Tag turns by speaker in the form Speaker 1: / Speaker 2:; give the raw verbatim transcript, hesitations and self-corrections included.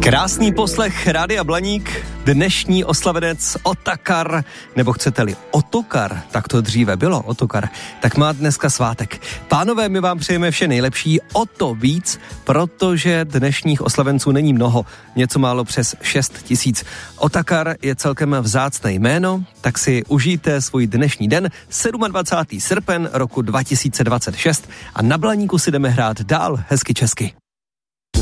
Speaker 1: Krásný poslech Rádia Blaník, dnešní oslavenec Otakar, nebo chcete-li Otokar, tak to dříve bylo Otokar, tak má dneska svátek. Pánové, my vám přejeme vše nejlepší, o to víc, protože dnešních oslavenců není mnoho, něco málo přes šest tisíc. Otakar je celkem vzácné jméno, tak si užijte svůj dnešní den, dvacátého sedmého srpen roku dva tisíce dvacet šest, a na Blaníku si jdeme hrát dál hezky česky.